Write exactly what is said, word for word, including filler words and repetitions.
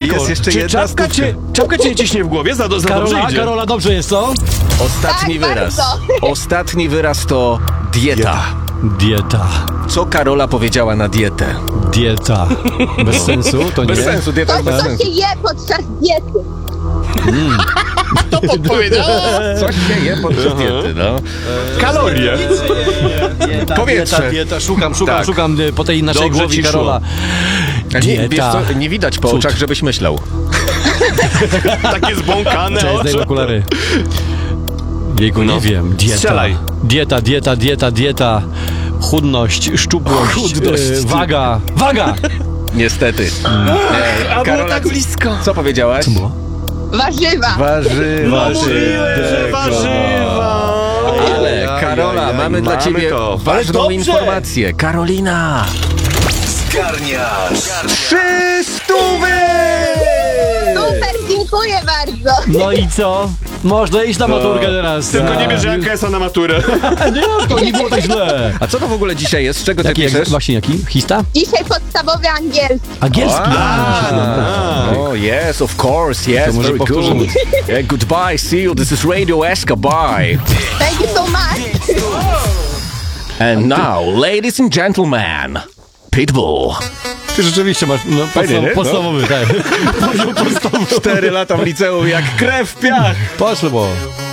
jest jeszcze Czy jedna czapka stówka. cię, czapka cię ciśnie w głowie? Za, za dobrze Karola, idzie. Karola, dobrze jest to? Ostatni Tak, wyraz. bardzo. Ostatni wyraz to dieta. Dieta. Co Karola powiedziała na dietę? Dieta. Bez sensu, to nie? Bez sensu, dieta Coś, jest bez co sensu. się je podczas diety. To podpowiedziała? Coś się je podczas diety, no. Kalorie. Dieta, Powietrze. Dieta, dieta, szukam, szukam, Tak. szukam y, po tej naszej Dobrze głowie ci szło. Karola. A nie, Dieta. wiesz co, nie widać po Cud. oczach, żebyś myślał. Takie zbłąkane Cześć, zdejmę oczy. okulary. Jejku, No. nie wiem. Dieta. Strzelaj. Dieta, dieta, dieta, dieta. Chudność, szczupłość, Chudność, y, ty. waga. Waga! Niestety. E, A było tak blisko. Co powiedziałaś? Co było? Warzywa. Warzywa. Mówiłem, że warzywa. Ale Karola, Ajajaj, mamy dla ciebie to. ważną Ale dobrze. informację. Karolina! Zgarniasz. Trzy stówy! Super, dziękuję bardzo. No i co? Można iść na maturkę teraz. Tylko nie bierze Janka S-a na maturę. Nie, to nie było tak źle. A co to w ogóle dzisiaj jest? Z czego ty Jaki, jak, piszesz? właśnie jaki? Hista? Dzisiaj podstawowy angielski. Angielski. Oh, yes, of course, yes, To może very good. powtórzymy. Yeah, goodbye, see you, this is Radio Escobar. Thank you so much. And now, ladies and gentlemen, Pitbull. Ty rzeczywiście masz no, Fajnie, nie? podstaw, No. podstawowy, tak. Cztery lata w liceum jak krew w piach. Poszło.